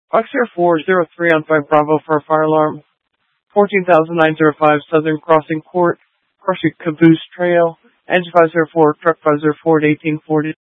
Oxair 403 on 5 Bravo for a fire alarm. 14,905 Southern Crossing Court, Crossing Caboose Trail. Engine 504, truck 504 at 1840.